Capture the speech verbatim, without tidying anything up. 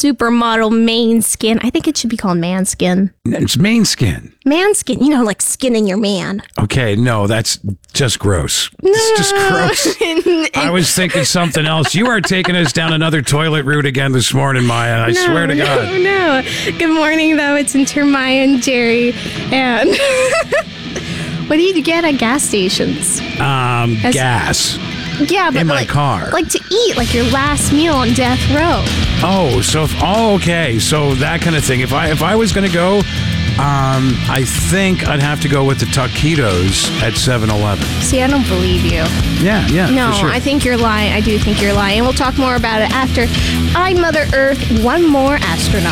supermodel main skin. I think it should be called man skin. It's main skin. Man skin, you know, like skinning your man. Okay, no, that's just gross. It's just gross. I was thinking something else. You are taking us down another toilet route again this morning, Maya. I no, swear to no, God. No, Good morning, though. It's Inter Maya and Jerry. And what do you get at gas stations? Um, As- gas. Yeah, but in my like, car. like to eat, like your last meal on death row. Oh, so if, oh, okay, so that kind of thing. If I if I was gonna go, um, I think I'd have to go with the taquitos at seven eleven. See, I don't believe you. Yeah, yeah. No, for sure. I think you're lying. I do think you're lying. And we'll talk more about it after I, Mother Earth, one more astronaut.